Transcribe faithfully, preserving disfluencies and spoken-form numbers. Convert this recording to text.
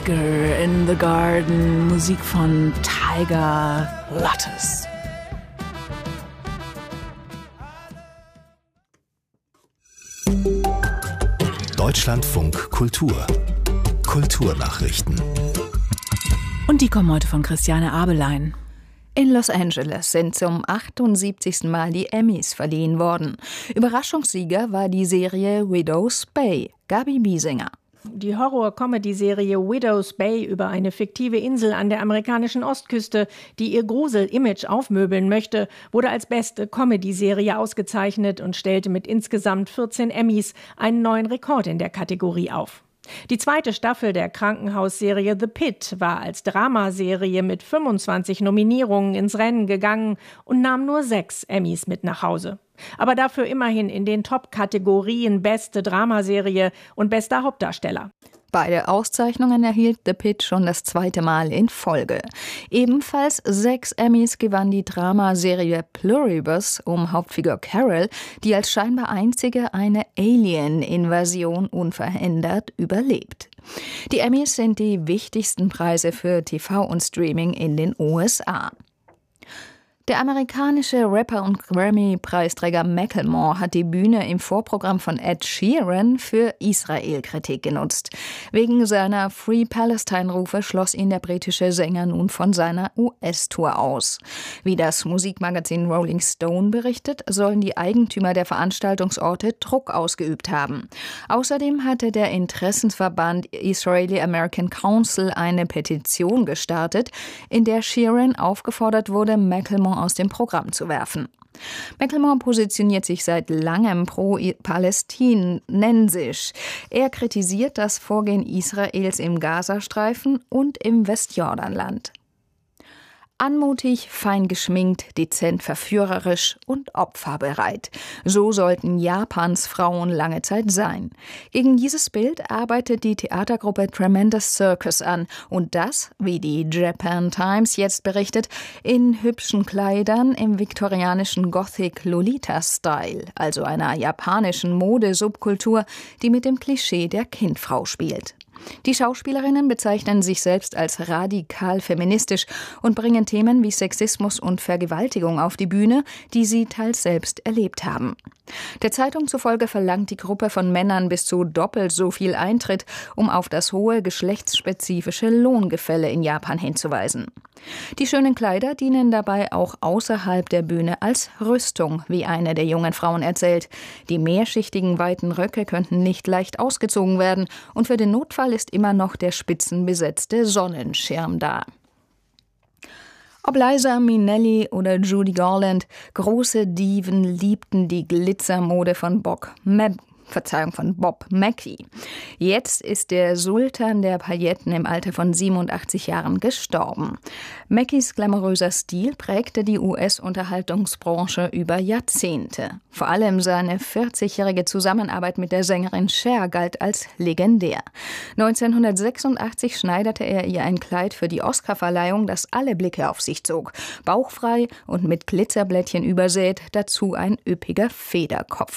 Whisker in the Garden, Musik von Tiger Lotus. Deutschlandfunk Kultur. Kulturnachrichten. Und die kommen heute von Christiane Abelein. In Los Angeles sind zum achtundsiebzigsten Mal die Emmys verliehen worden. Überraschungssieger war die Serie Widow's Bay, Gabi Biesinger. Die Horror-Comedy-Serie Widow's Bay über eine fiktive Insel an der amerikanischen Ostküste, die ihr Grusel-Image aufmöbeln möchte, wurde als beste Comedy-Serie ausgezeichnet und stellte mit insgesamt vierzehn Emmys einen neuen Rekord in der Kategorie auf. Die zweite Staffel der Krankenhausserie The Pit war als Dramaserie mit fünfundzwanzig Nominierungen ins Rennen gegangen und nahm nur sechs Emmys mit nach Hause. Aber dafür immerhin in den Top-Kategorien Beste Dramaserie und Bester Hauptdarsteller. Beide Auszeichnungen erhielt The Pit schon das zweite Mal in Folge. Ebenfalls sechs Emmys gewann die Dramaserie Pluribus um Hauptfigur Carol, die als scheinbar einzige eine Alien-Invasion unverändert überlebt. Die Emmys sind die wichtigsten Preise für T V und Streaming in den U S A. Der amerikanische Rapper und Grammy-Preisträger Macklemore hat die Bühne im Vorprogramm von Ed Sheeran für Israel-Kritik genutzt. Wegen seiner Free Palestine-Rufe schloss ihn der britische Sänger nun von seiner U S-Tour aus. Wie das Musikmagazin Rolling Stone berichtet, sollen die Eigentümer der Veranstaltungsorte Druck ausgeübt haben. Außerdem hatte der Interessensverband Israeli American Council eine Petition gestartet, in der Sheeran aufgefordert wurde, Macklemore aus dem Programm zu werfen. Macklemore positioniert sich seit langem pro-palästinensisch. Er kritisiert das Vorgehen Israels im Gazastreifen und im Westjordanland. Anmutig, fein geschminkt, dezent verführerisch und opferbereit. So sollten Japans Frauen lange Zeit sein. Gegen dieses Bild arbeitet die Theatergruppe Tremendous Circus an. Und das, wie die Japan Times jetzt berichtet, in hübschen Kleidern im viktorianischen Gothic-Lolita-Style, also einer japanischen Modesubkultur, die mit dem Klischee der Kindfrau spielt. Die Schauspielerinnen bezeichnen sich selbst als radikal feministisch und bringen Themen wie Sexismus und Vergewaltigung auf die Bühne, die sie teils selbst erlebt haben. Der Zeitung zufolge verlangt die Gruppe von Männern bis zu doppelt so viel Eintritt, um auf das hohe geschlechtsspezifische Lohngefälle in Japan hinzuweisen. Die schönen Kleider dienen dabei auch außerhalb der Bühne als Rüstung, wie eine der jungen Frauen erzählt. Die mehrschichtigen weiten Röcke könnten nicht leicht ausgezogen werden und für den Notfall ist immer noch der spitzenbesetzte Sonnenschirm da. Ob Liza Minnelli oder Judy Garland, große Diven liebten die Glitzermode von Bob Mab Verzeihung, von Bob Mackie. Jetzt ist der Sultan der Pailletten im Alter von siebenundachtzig Jahren gestorben. Mackies glamouröser Stil prägte die U S-Unterhaltungsbranche über Jahrzehnte. Vor allem seine vierzigjährige Zusammenarbeit mit der Sängerin Cher galt als legendär. neunzehnhundertsechsundachtzig schneiderte er ihr ein Kleid für die Oscarverleihung, das alle Blicke auf sich zog. Bauchfrei und mit Glitzerblättchen übersät, dazu ein üppiger Federkopf.